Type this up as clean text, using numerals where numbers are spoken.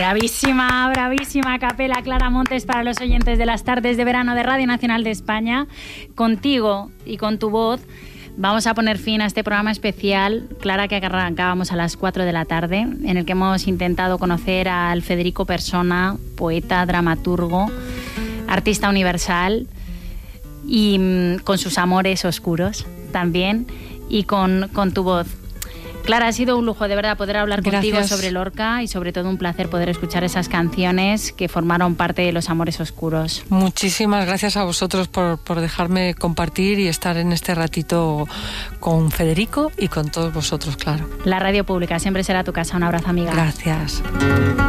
Bravísima, bravísima capela Clara Montes para los oyentes de las tardes de verano de Radio Nacional de España. Contigo y con tu voz vamos a poner fin a este programa especial, Clara, que arrancábamos a las 4 de la tarde, en el que hemos intentado conocer al Federico Persona, poeta, dramaturgo, artista universal y con sus amores oscuros también y con tu voz. Clara, ha sido un lujo de verdad poder hablar contigo sobre Lorca y sobre todo un placer poder escuchar esas canciones que formaron parte de los amores oscuros. Muchísimas gracias a vosotros por dejarme compartir y estar en este ratito con Federico y con todos vosotros, claro. La radio pública siempre será tu casa. Un abrazo, amiga. Gracias.